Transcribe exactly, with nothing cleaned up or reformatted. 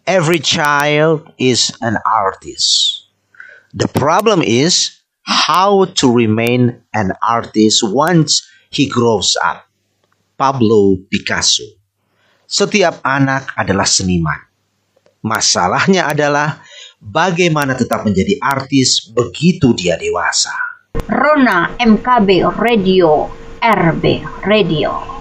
Every child is an artist. The problem is how to remain an artist once he grows up. Pablo Picasso. Setiap anak adalah seniman. Masalahnya adalah bagaimana tetap menjadi artis begitu dia dewasa. Rona M K B Radio, R B Radio.